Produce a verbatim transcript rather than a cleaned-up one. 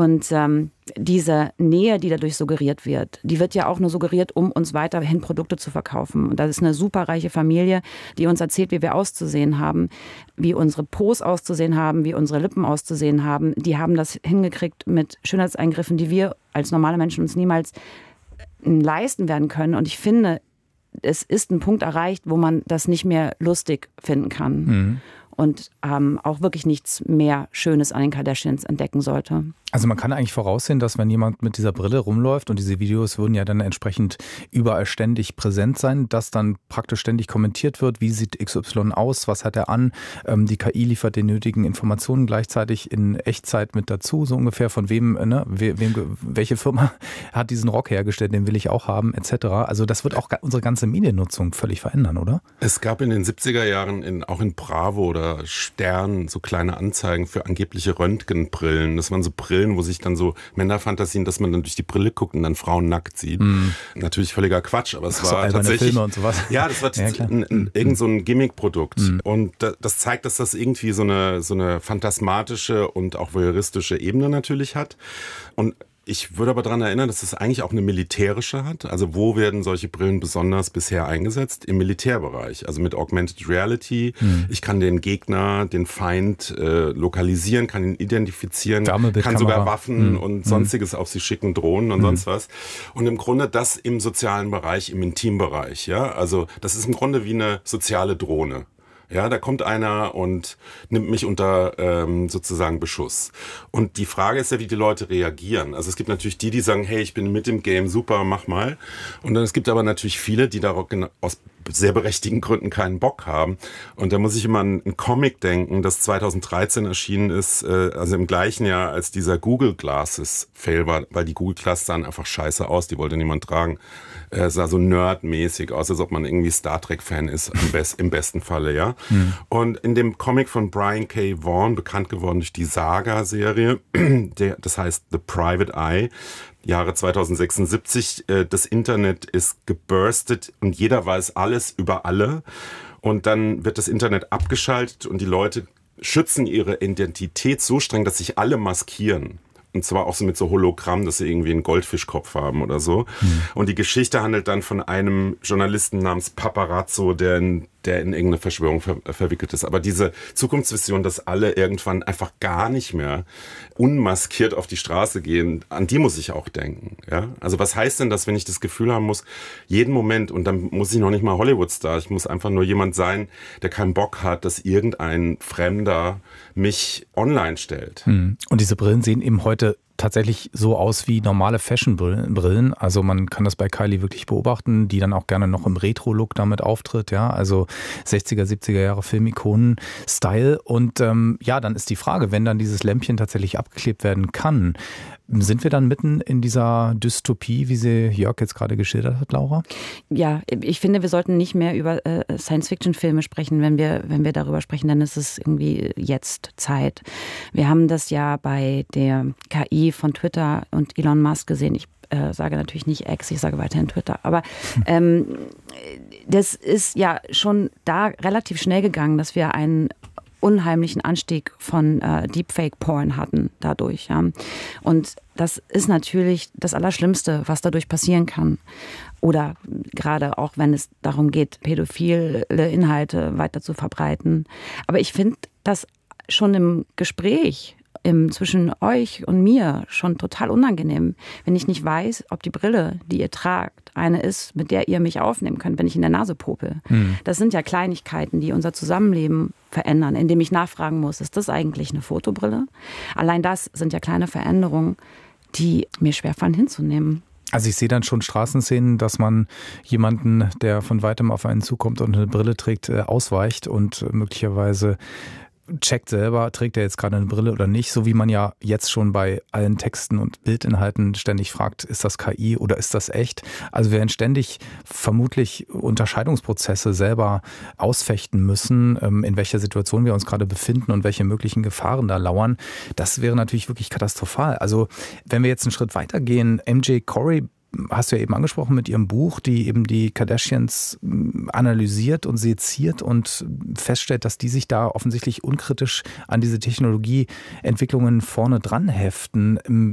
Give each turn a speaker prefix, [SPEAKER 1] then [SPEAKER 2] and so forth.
[SPEAKER 1] Und ähm, diese Nähe, die dadurch suggeriert wird, die wird ja auch nur suggeriert, um uns weiterhin Produkte zu verkaufen. Und das ist eine superreiche Familie, die uns erzählt, wie wir auszusehen haben, wie unsere Pos auszusehen haben, wie unsere Lippen auszusehen haben. Die haben das hingekriegt mit Schönheitseingriffen, die wir als normale Menschen uns niemals leisten werden können. Und ich finde, es ist ein Punkt erreicht, wo man das nicht mehr lustig finden kann. Mhm. Und ähm, auch wirklich nichts mehr Schönes an den Kardashians entdecken sollte.
[SPEAKER 2] Also man kann eigentlich voraussehen, dass wenn jemand mit dieser Brille rumläuft und diese Videos würden ja dann entsprechend überall ständig präsent sein, dass dann praktisch ständig kommentiert wird, wie sieht X Y aus, was hat er an, ähm, die K I liefert die nötigen Informationen gleichzeitig in Echtzeit mit dazu, so ungefähr von wem, ne, wem, welche Firma hat diesen Rock hergestellt, den will ich auch haben, et cetera. Also das wird auch unsere ganze Mediennutzung völlig verändern, oder?
[SPEAKER 3] Es gab in den siebziger Jahren in, auch in Bravo oder Stern so kleine Anzeigen für angebliche Röntgenbrillen. Das waren so Brillen, wo sich dann so Männerfantasien, dass man dann durch die Brille guckt und dann Frauen nackt sieht. Mm. Natürlich völliger Quatsch, aber es
[SPEAKER 2] so
[SPEAKER 3] war tatsächlich...
[SPEAKER 2] Filme und sowas.
[SPEAKER 3] Ja, das war ja, ein, ein, irgend so ein Gimmick-Produkt. Mm. Und das, das zeigt, dass das irgendwie so eine, so eine phantasmatische und auch voyeuristische Ebene natürlich hat. Und ich würde aber daran erinnern, dass es eigentlich auch eine militärische hat. Also wo werden solche Brillen besonders bisher eingesetzt? Im Militärbereich, also mit Augmented Reality. Hm. Ich kann den Gegner, den Feind äh, lokalisieren, kann ihn identifizieren, kann sogar Waffen hm. und Sonstiges hm. auf sie schicken, Drohnen und hm. sonst was. Und im Grunde das im sozialen Bereich, im Intimbereich. Ja, also das ist im Grunde wie eine soziale Drohne. Ja, da kommt einer und nimmt mich unter ähm, sozusagen Beschuss. Und die Frage ist ja, wie die Leute reagieren. Also es gibt natürlich die, die sagen, hey, ich bin mit im Game, super, mach mal. Und dann es gibt aber natürlich viele, die darauf aus sehr berechtigten Gründen keinen Bock haben. Und da muss ich immer an einen Comic denken, das zweitausenddreizehn erschienen ist, äh, also im gleichen Jahr, als dieser Google Glasses Fail war, weil die Google Glasses sahen einfach scheiße aus, die wollte niemand tragen. Es sah so nerdmäßig aus, als ob man irgendwie Star Trek-Fan ist, im, Best, im besten Falle, ja. Mhm. Und in dem Comic von Brian K. Vaughan, bekannt geworden durch die Saga-Serie, der, das heißt The Private Eye, Jahre zweitausendsechsundsiebzig, äh, das Internet ist geburstet und jeder weiß alles über alle. Und dann wird das Internet abgeschaltet und die Leute schützen ihre Identität so streng, dass sich alle maskieren. Und zwar auch so mit so Hologramm, dass sie irgendwie einen Goldfischkopf haben oder so. Mhm. Und die Geschichte handelt dann von einem Journalisten namens Paparazzo, der in, der in irgendeine Verschwörung ver, verwickelt ist. Aber diese Zukunftsvision, dass alle irgendwann einfach gar nicht mehr unmaskiert auf die Straße gehen, an die muss ich auch denken. Ja? Also was heißt denn das, wenn ich das Gefühl haben muss, jeden Moment, und dann muss ich noch nicht mal Hollywood-Star, ich muss einfach nur jemand sein, der keinen Bock hat, dass irgendein Fremder mich online stellt.
[SPEAKER 2] Mhm. Und diese Brillen sehen eben heute tatsächlich so aus wie normale Fashion-Brillen. Also man kann das bei Kylie wirklich beobachten, die dann auch gerne noch im Retro-Look damit auftritt. Ja, also sechziger, siebziger Jahre Filmikonen-Style. Und ähm, ja, dann ist die Frage, wenn dann dieses Lämpchen tatsächlich abgeklebt werden kann, sind wir dann mitten in dieser Dystopie, wie sie Jörg jetzt gerade geschildert hat, Laura?
[SPEAKER 1] Ja, ich finde, wir sollten nicht mehr über äh, Science-Fiction-Filme sprechen, wenn wir, wenn wir darüber sprechen, dann ist es irgendwie jetzt Zeit. Wir haben das ja bei der K I von Twitter und Elon Musk gesehen. Ich äh, sage natürlich nicht X, ich sage weiterhin Twitter. Aber ähm, das ist ja schon da relativ schnell gegangen, dass wir einen unheimlichen Anstieg von äh, Deepfake-Porn hatten dadurch. Ja. Und das ist natürlich das Allerschlimmste, was dadurch passieren kann. Oder gerade auch, wenn es darum geht, pädophile Inhalte weiter zu verbreiten. Aber ich finde das schon im Gespräch im, zwischen euch und mir schon total unangenehm, wenn ich nicht weiß, ob die Brille, die ihr tragt, eine ist, mit der ihr mich aufnehmen könnt, wenn ich in der Nase popel. Mhm. Das sind ja Kleinigkeiten, die unser Zusammenleben verändern, indem ich nachfragen muss, ist das eigentlich eine Fotobrille? Allein das sind ja kleine Veränderungen, die mir schwerfallen hinzunehmen.
[SPEAKER 2] Also ich sehe dann schon Straßenszenen, dass man jemanden, der von weitem auf einen zukommt und eine Brille trägt, ausweicht und möglicherweise checkt selber, trägt er jetzt gerade eine Brille oder nicht, so wie man ja jetzt schon bei allen Texten und Bildinhalten ständig fragt, ist das K I oder ist das echt? Also wir werden ständig vermutlich Unterscheidungsprozesse selber ausfechten müssen, in welcher Situation wir uns gerade befinden und welche möglichen Gefahren da lauern. Das wäre natürlich wirklich katastrophal. Also wenn wir jetzt einen Schritt weitergehen, M J Corey hast du ja eben angesprochen mit ihrem Buch, die eben die Kardashians analysiert und seziert und feststellt, dass die sich da offensichtlich unkritisch an diese Technologieentwicklungen vorne dran heften.